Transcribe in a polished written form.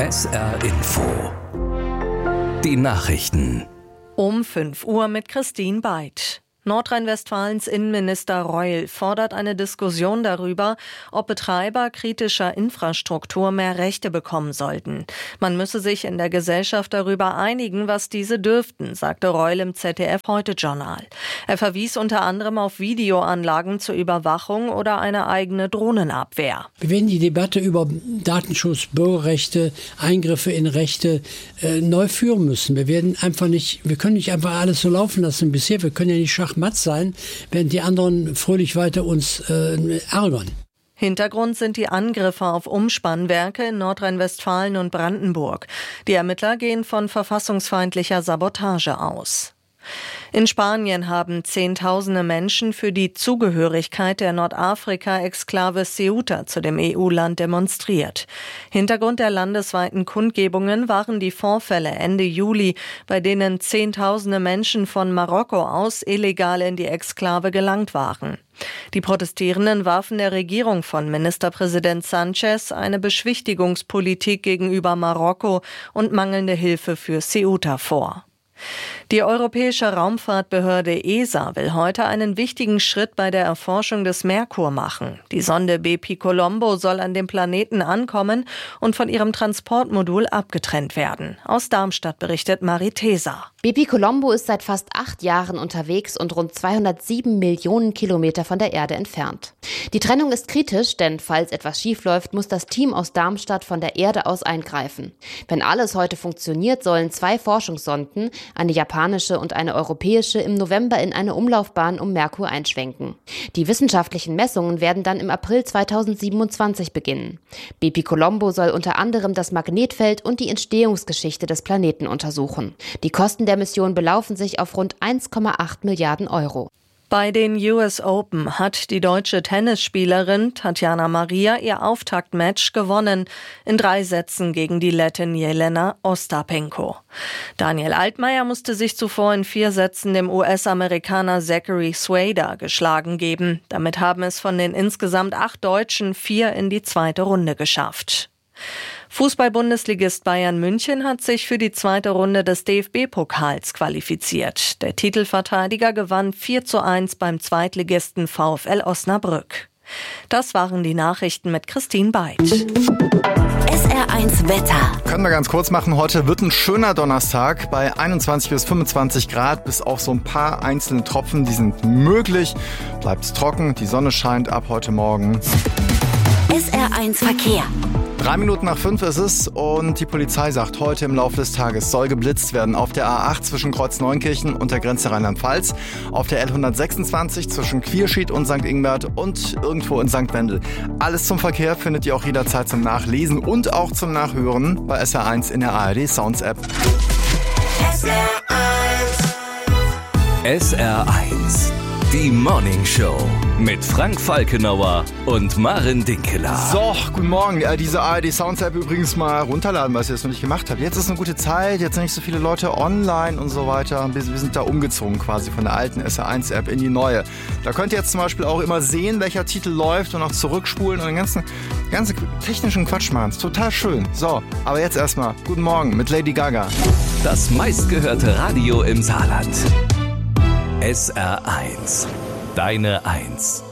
SR Info. Die Nachrichten. Um 5 Uhr mit Christine Beid. Nordrhein-Westfalens Innenminister Reul fordert eine Diskussion darüber, ob Betreiber kritischer Infrastruktur mehr Rechte bekommen sollten. Man müsse sich in der Gesellschaft darüber einigen, was diese dürften, sagte Reul im ZDF-Heute-Journal. Er verwies unter anderem auf Videoanlagen zur Überwachung oder eine eigene Drohnenabwehr. Wir werden die Debatte über Datenschutz, Bürgerrechte, Eingriffe in Rechte neu führen müssen. Wir können nicht einfach alles so laufen lassen wie bisher. Wir können ja nicht schachmatt sein, während die anderen fröhlich weiter uns ärgern. Hintergrund sind die Angriffe auf Umspannwerke in Nordrhein-Westfalen und Brandenburg. Die Ermittler gehen von verfassungsfeindlicher Sabotage aus. In Spanien haben Zehntausende Menschen für die Zugehörigkeit der Nordafrika-Exklave Ceuta zu dem EU-Land demonstriert. Hintergrund der landesweiten Kundgebungen waren die Vorfälle Ende Juli, bei denen Zehntausende Menschen von Marokko aus illegal in die Exklave gelangt waren. Die Protestierenden warfen der Regierung von Ministerpräsident Sanchez eine Beschwichtigungspolitik gegenüber Marokko und mangelnde Hilfe für Ceuta vor. Die Europäische Raumfahrtbehörde ESA will heute einen wichtigen Schritt bei der Erforschung des Merkur machen. Die Sonde Bepi-Colombo soll an dem Planeten ankommen und von ihrem Transportmodul abgetrennt werden. Aus Darmstadt berichtet Marie-Tesa. Bepi-Colombo ist seit fast 8 Jahren unterwegs und rund 207 Millionen Kilometer von der Erde entfernt. Die Trennung ist kritisch, denn falls etwas schiefläuft, muss das Team aus Darmstadt von der Erde aus eingreifen. Wenn alles heute funktioniert, sollen 2 Forschungssonden, eine japanische und eine europäische, im November in eine Umlaufbahn um Merkur einschwenken. Die wissenschaftlichen Messungen werden dann im April 2027 beginnen. Bepi-Colombo soll unter anderem das Magnetfeld und die Entstehungsgeschichte des Planeten untersuchen. Die Kosten der Mission belaufen sich auf rund 1,8 Milliarden Euro. Bei den US Open hat die deutsche Tennisspielerin Tatjana Maria ihr Auftaktmatch gewonnen, in 3 Sätzen gegen die Lettin Jelena Ostapenko. Daniel Altmaier musste sich zuvor in 4 Sätzen dem US-Amerikaner Zachary Swader geschlagen geben. Damit haben es von den insgesamt 8 Deutschen 4 in die 2. Runde geschafft. Fußball-Bundesligist Bayern München hat sich für die 2. Runde des DFB-Pokals qualifiziert. Der Titelverteidiger gewann 4:1 beim Zweitligisten VfL Osnabrück. Das waren die Nachrichten mit Christine Beid. SR1 Wetter. Können wir ganz kurz machen. Heute wird ein schöner Donnerstag bei 21 bis 25 Grad, bis auf so ein paar einzelne Tropfen. Die sind möglich. Bleibt trocken, die Sonne scheint ab heute Morgen. SR1 Verkehr. 3 Minuten nach 5 ist es und die Polizei sagt, heute im Laufe des Tages soll geblitzt werden auf der A8 zwischen Kreuz-Neunkirchen und der Grenze Rheinland-Pfalz, auf der L126 zwischen Quierschied und St. Ingbert und irgendwo in St. Wendel. Alles zum Verkehr findet ihr auch jederzeit zum Nachlesen und auch zum Nachhören bei SR1 in der ARD Sounds App. SR1. Die Morning Show mit Frank Falkenauer und Maren Dinkeler. So, guten Morgen. Diese ARD Sounds App übrigens mal runterladen, was ihr das noch nicht gemacht habt. Jetzt ist eine gute Zeit, jetzt sind nicht so viele Leute online und so weiter. Wir sind da umgezogen quasi von der alten SR1 App in die neue. Da könnt ihr jetzt zum Beispiel auch immer sehen, welcher Titel läuft und auch zurückspulen und den ganzen technischen Quatsch machen. Ist total schön. So, aber jetzt erstmal guten Morgen mit Lady Gaga. Das meistgehörte Radio im Saarland. SR1. Deine 1.